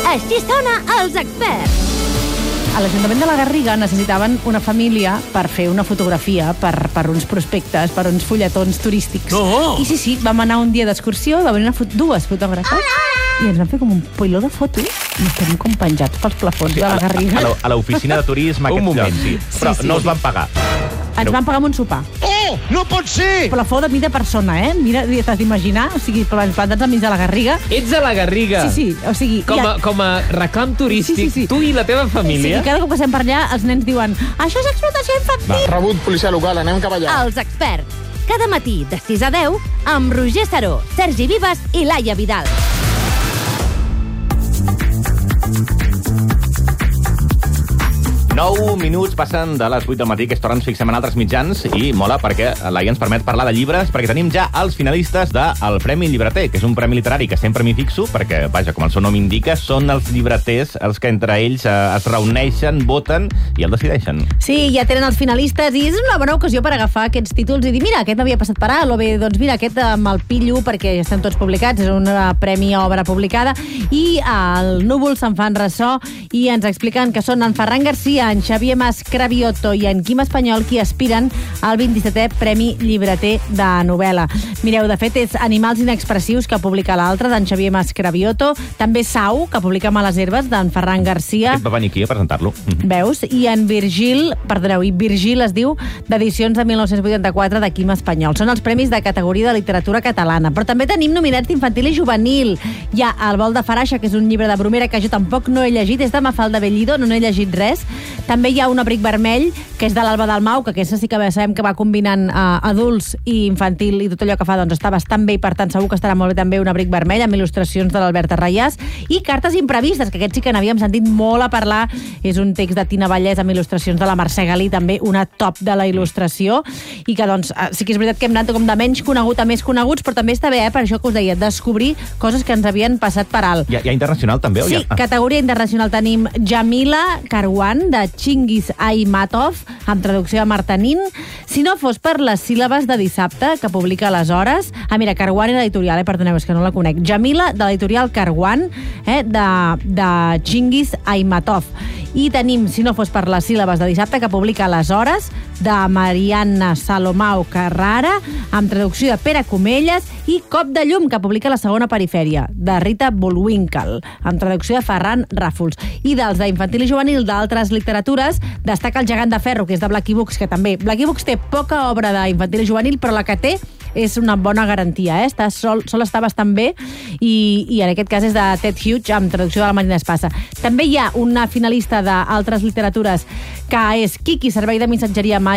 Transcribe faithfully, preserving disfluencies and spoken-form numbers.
Així sona Els Experts. A l'Ajuntament de la Garriga necessitaven una família per fer una fotografia per, per uns prospectes, per uns fulletons turístics. No! I sí, sí, vam anar un dia d'excursió, va venir una fot dues fotògrafes i ens van fer com un piló de fotos i ens tenim com penjats pels plafons de la Garriga. A la- a l'oficina de turisme, Un aquest moment. lloc, sí. Però Sí, sí. no us van pagar. Ens van pagar amb un sopar. Oh, no pot ser! Plafó de mida persona, eh? Mira, t'has d'imaginar, o sigui, plantats enmig de la Garriga. Ets a la Garriga. Sí, sí, o sigui... Com a, com a reclam turístic, Sí, sí, sí. tu i la teva Sí, família. i cada cop que passem per allà, els nens diuen això és explotació infantil. Rebut policia local, anem cap allà. Els Experts. Cada matí de sis a deu amb Roger Saró, Sergi Vives i Laia Vidal. Nou minuts passen de les vuit del matí, aquesta hora ens fixem en altres mitjans i mola perquè l'Aia ens permet parlar de llibres, perquè tenim ja els finalistes del Premi Llibreter, que és un premi literari que sempre m'hi fixo, perquè, vaja, com el seu nom indica, són els llibreters els que entre ells eh, es reuneixen, voten i el decideixen. Sí, ja tenen els finalistes i és una bona ocasió per agafar aquests títols i dir, mira, aquest m'havia passat per alt, o bé, doncs mira, aquest eh, me'l pillo perquè ja estan tots publicats, és un eh, premi a obra publicada, i al Núvol se'n fan ressò i ens expliquen que són en Ferran Garcia, en Xavier Mas Cravioto i en Quim Espanyol qui aspiren al vint-i-setè Premi Llibreter de novel·la. Mireu, de fet, és Animals inexpressius, que publica l'altre, d'en Xavier Mas Cravioto, també Sau, que publica Males herbes, d'en Ferran Garcia. Aquest va venir aquí a presentar-lo. Veus? I en Virgil, perdoneu, i Virgil es diu, d'edicions de mil nou-cents vuitanta-quatre de Quim Espanyol. Són els premis de categoria de literatura catalana. Però també tenim nominats d'infantil i juvenil. Hi ha El vol de Faraixa, que és un llibre de bromera que jo tampoc no he llegit, és de Mafalda Bellido, no n'he llegit res. També hi ha Un abric vermell, que és de l'Alba Dalmau, que aquesta sí que sabem que va combinant eh, adults i infantil i tot allò que fa doncs està bastant bé i per tant segur que estarà molt bé també Un abric vermell amb il·lustracions de l'Alberta Reyàs i Cartes imprevistes, que aquest sí que n'havíem sentit molt a parlar, és un text de Tina Vallès amb il·lustracions de la Mercè Galí, també una top de la il·lustració i que doncs sí que és veritat que hem anat com de menys conegut a més coneguts, però també està bé, eh, per això que us deia, descobrir coses que ens havien passat per alt. Hi ha, hi ha internacional també? O Sí, hi ha... categoria internacional tenim Jamila Karwan, de Chingis Aymatov, amb traducció de Martanín. Si no fos per les síl·labes de dissabte, que publica aleshores... Ah, mira, Karwan era editorial, eh? Perdoneu, és que no la conec. Jamila, de l'editorial Karwan, eh? de, de Chingis Aymatov. I tenim, si no fos per les síl·labes de dissabte, que publica aleshores, de Marianna Salomao Carrara, amb traducció de Pere Comelles, i Cop de llum, que publica la segona perifèria, de Rita Bullwinkle, amb traducció de Ferran Ràfols. I dels d'infantil i juvenil d'altres literatures, destaca El gegant de ferro, que és de Blacky Books, que també... Blacky Books té poca obra d'infantil i juvenil, però la que té és una bona garantia, eh? Està, sol, sol està bastant bé i, i en aquest cas és de Ted Hughes amb traducció de la Marina Espasa. També hi ha una finalista d'altres literatures que és Kiki, servei de missatgeria màgica,